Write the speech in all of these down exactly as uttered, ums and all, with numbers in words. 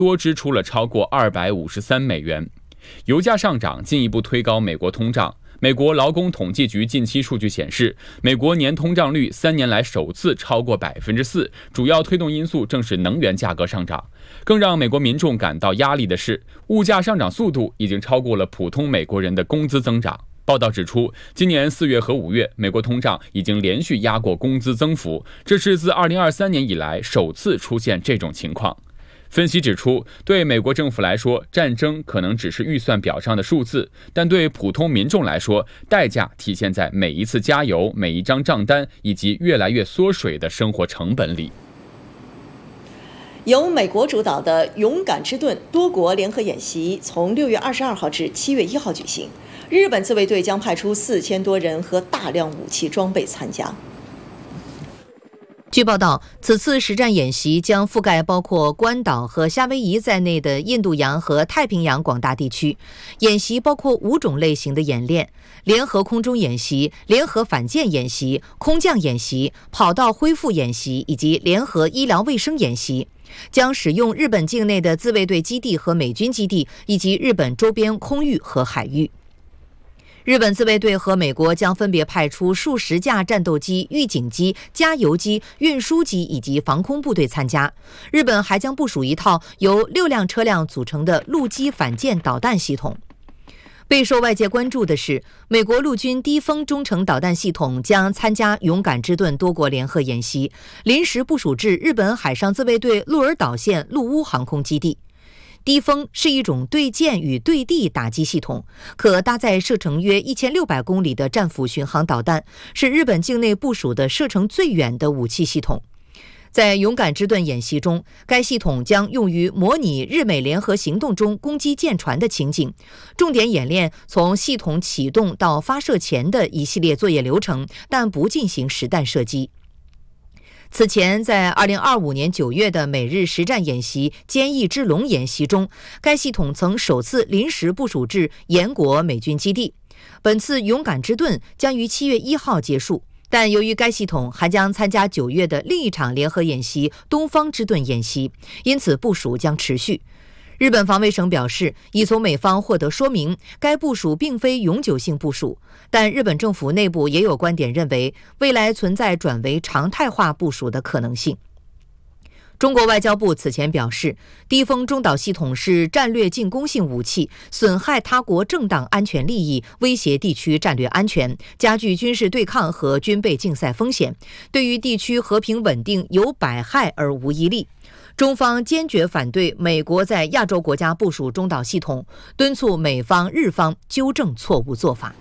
多支出了超过二百五十三美元。油价上涨进一步推高美国通胀。美国劳工统计局近期数据显示，美国年通胀率三年来首次超过百分之四，主要推动因素正是能源价格上涨。更让美国民众感到压力的是，物价上涨速度已经超过了普通美国人的工资增长。报道指出，今年四月和五月，美国通胀已经连续压过工资增幅，这是自二零二三年以来首次出现这种情况。分析指出，对美国政府来说，战争可能只是预算表上的数字，但对普通民众来说，代价体现在每一次加油、每一张账单以及越来越缩水的生活成本里。 由美国主导的“勇敢之盾”多国联合演习从六月二十二号至七月一号举行，日本自卫队将派出四千多人和大量武器装备参加。 据报道，此次实战演习将覆盖包括关岛和夏威夷在内的印度洋和太平洋广大地区。演习包括五种类型的演练：联合空中演习、联合反舰演习、空降演习、跑道恢复演习以及联合医疗卫生演习。将使用日本境内的自卫队基地和美军基地，以及日本周边空域和海域。日本自卫队和美国将分别派出数十架战斗机、预警机、加油机、运输机以及防空部队参加。日本还将部署一套由六辆车辆组成的陆基反舰导弹系统。备受外界关注的是，美国陆军低风中程导弹系统将参加“勇敢之盾”多国联合演习，临时部署至日本海上自卫队鹿儿岛县陆屋航空基地。低风是一种对舰与对地打击系统，可搭载射程约一千六百公里的战斧巡航导弹，是日本境内部署的射程最远的武器系统。在“勇敢之盾”演习中，该系统将用于模拟日美联合行动中攻击舰船的情景，重点演练从系统启动到发射前的一系列作业流程，但不进行实弹射击。此前，在二零二五年九月的美日实战演习“坚毅之龙”演习中，该系统曾首次临时部署至岩国美军基地。本次“勇敢之盾”将于七月一号结束，但由于该系统还将参加九月的另一场联合演习“东方之盾”演习，因此部署将持续。日本防卫省表示，已从美方获得说明，该部署并非永久性部署，但日本政府内部也有观点认为，未来存在转为常态化部署的可能性。中国外交部此前表示，低风中导系统是战略进攻性武器，损害他国正当安全利益，威胁地区战略安全，加剧军事对抗和军备竞赛风险，对于地区和平稳定有百害而无一利。中方坚决反对美国在亚洲国家部署中导系统，敦促美方、日方纠正错误做法。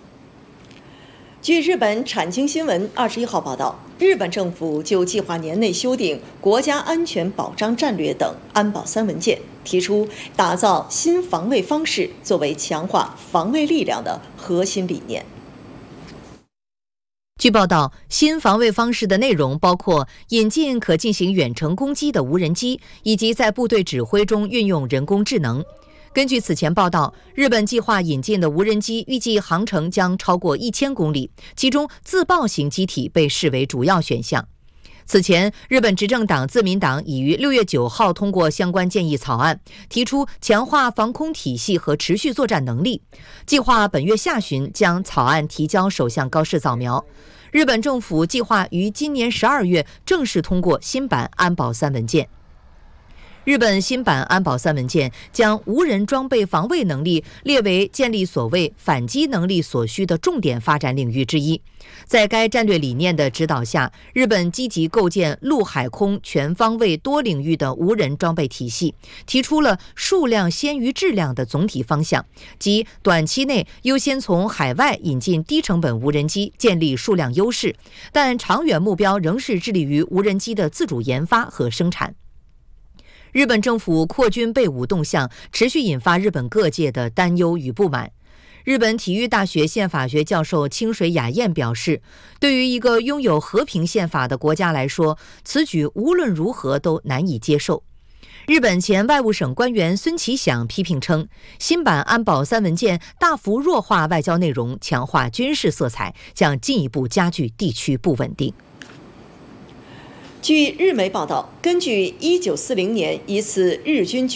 据日本产经新闻二十一号报道，日本政府就计划年内修订国家安全保障战略等安保三文件，提出打造新防卫方式作为强化防卫力量的核心理念。 据报道，新防卫方式的内容包括引进可进行远程攻击的无人机，以及在部队指挥中运用人工智能。根据此前报道，日本计划引进的无人机预计航程将超过一千公里，其中自爆型机体被视为主要选项。此前，日本执政党自民党已于六月九号通过相关建议草案，提出强化防空体系和持续作战能力，计划本月下旬将草案提交首相高市早苗。日本政府计划于今年十二月正式通过新版安保三文件。日本新版安保三文件将无人装备防卫能力列为建立所谓反击能力所需的重点发展领域之一。在该战略理念的指导下，日本积极构建陆海空全方位多领域的无人装备体系，提出了数量先于质量的总体方向，即短期内优先从海外引进低成本无人机，建立数量优势，但长远目标仍是致力于无人机的自主研发和生产。日本政府扩军备武动向持续引发日本各界的担忧与不满。日本体育大学宪法学教授清水雅彦表示，对于一个拥有和平宪法的国家来说，此举无论如何都难以接受。日本前外务省官员孙其响批评称，新版安保三文件大幅弱化外交内容，强化军事色彩，将进一步加剧地区不稳定。 据日媒报道，根据一九四零年一次日军军